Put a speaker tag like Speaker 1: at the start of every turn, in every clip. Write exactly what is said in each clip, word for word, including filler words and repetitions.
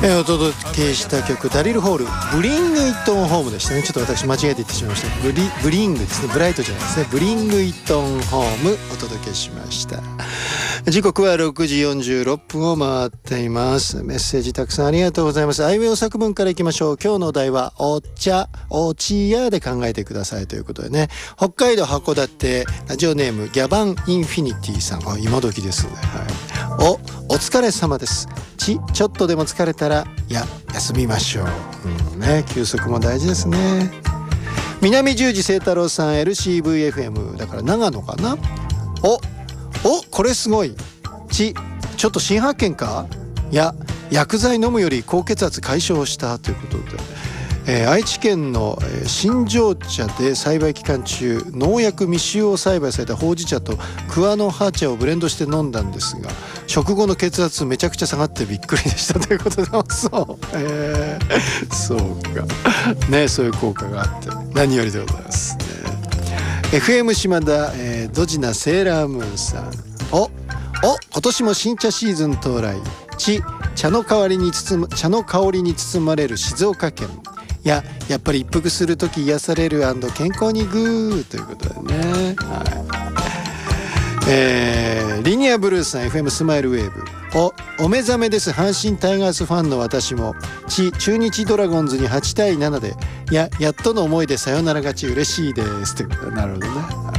Speaker 1: えー、お届けした曲ダリル・ホールブリング・イットン・ホームでしたね。ちょっと私間違えて言ってしまいました。ブリ、ブリングですね。ブライトじゃないですね。ブリング・イットン・ホームお届けしました。時刻はろくじよんじゅうろっぷんを回っています。メッセージたくさんありがとうございます。あいうえお作文からいきましょう。今日のお題はお茶おちやで考えてくださいということでね。北海道函館ラジオネームギャバンインフィニティさん。あ、今時ですね。はい、おお疲れ様です。ちちょっとでも疲れたらいや休みましょう、うんね、休息も大事ですね。南十字清太郎さん エルシーブイエフエム だから長野かな。おおこれすごい。ちちょっと新発見か。いや薬剤飲むより高血圧解消したということで、えー、愛知県の、えー、新庄茶で栽培期間中農薬未使用栽培されたほうじ茶と桑の葉茶をブレンドして飲んだんですが食後の血圧めちゃくちゃ下がってびっくりでしたということでそう、えー、そうかね、そういう効果があって何よりでございます、ね、エフエム 島田、えー、ドジなセーラームーンさん。おお今年も新茶シーズン到来。ち茶の香りに包む茶の香りに包まれる静岡県。いややっぱり一服するとき癒される&健康にグーということでね、はいえー、リニアブルーさん エフエム スマイルウェーブ。おお目覚めです。阪神タイガースファンの私もち中日ドラゴンズにはちたいななでいややっとの思いでサヨナラ勝ち嬉しいですということで。なるほどね、はい、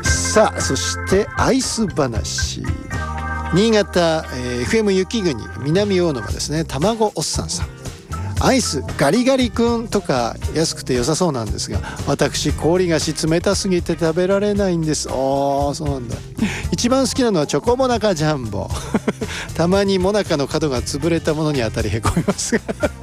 Speaker 1: さあそしてアイス話新潟、えー、エフエム 雪国南大沼ですね。卵おっさんさん。アイスガリガリ君とか安くて良さそうなんですが私氷菓子冷たすぎて食べられないんです。おーそうなんだ。一番好きなのはチョコモナカジャンボたまにモナカの角が潰れたものに当たりへこみますが